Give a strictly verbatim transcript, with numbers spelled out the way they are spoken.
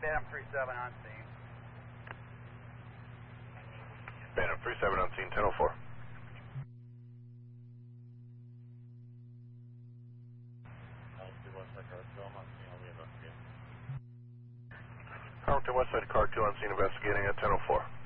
Phantom three seven on scene. Phantom three seven on scene, ten oh four. Arlington Westside Car two on scene investigating at ten oh four.